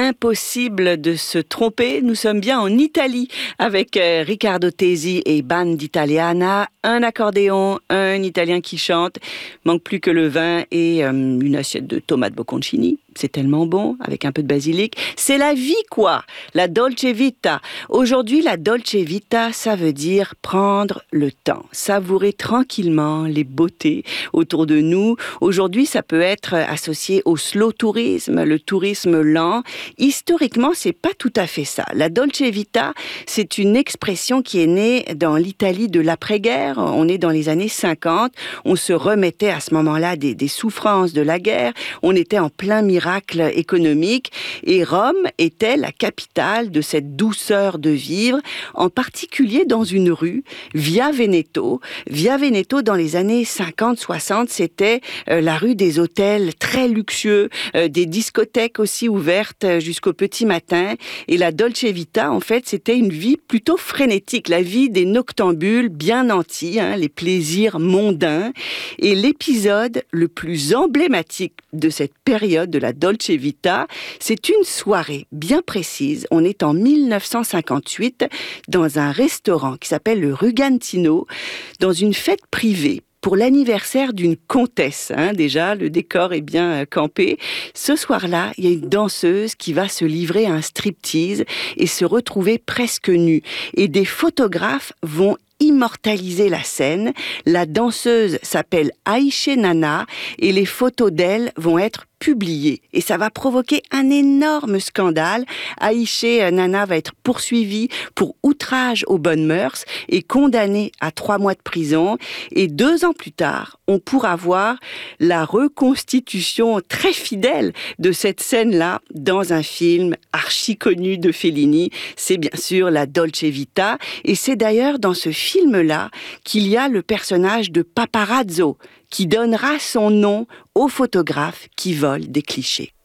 Impossible de se tromper, nous sommes bien en Italie avec Riccardo Tesi et Band Italiana, un accordéon, un Italien qui chante, manque plus que le vin et une assiette de tomates bocconcini. C'est tellement bon, avec un peu de basilic. C'est la vie, quoi. La dolce vita. Aujourd'hui, la dolce vita, ça veut dire prendre le temps, savourer tranquillement les beautés autour de nous. Aujourd'hui, ça peut être associé au slow tourisme, le tourisme lent. Historiquement, c'est pas tout à fait ça. La dolce vita, c'est une expression qui est née dans l'Italie de l'après-guerre. On est dans les années 50. On se remettait à ce moment-là des souffrances de la guerre. On était en plein miracle économique et Rome était la capitale de cette douceur de vivre, en particulier dans une rue, Via Veneto. Via Veneto, dans les années 50-60, c'était la rue des hôtels très luxueux, des discothèques aussi ouvertes jusqu'au petit matin. Et la dolce vita, en fait, c'était une vie plutôt frénétique, la vie des noctambules bien nantis, les plaisirs mondains. Et l'épisode le plus emblématique de cette période de la dolce vita, c'est une soirée bien précise. On est en 1958 dans un restaurant qui s'appelle le Rugantino, dans une fête privée pour l'anniversaire d'une comtesse. Déjà, le décor est bien campé. Ce soir-là, il y a une danseuse qui va se livrer à un striptease et se retrouver presque nue. Et des photographes vont immortaliser la scène. La danseuse s'appelle Aïche Nana et les photos d'elle vont être publiées. Et ça va provoquer un énorme scandale. Aïche Nana va être poursuivie pour outrage aux bonnes mœurs et condamnée à 3 mois de prison. Et 2 ans plus tard, on pourra voir la reconstitution très fidèle de cette scène-là dans un film archi connu de Fellini. C'est bien sûr la Dolce Vita. Et c'est d'ailleurs dans ce film-là qu'il y a le personnage de Paparazzo qui donnera son nom aux photographes qui volent des clichés.